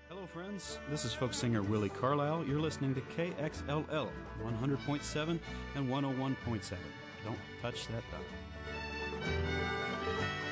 Hello, friends. This is folk singer Willie Carlisle. You're listening to KXLL 100.7 and 101.7. Don't touch that dial.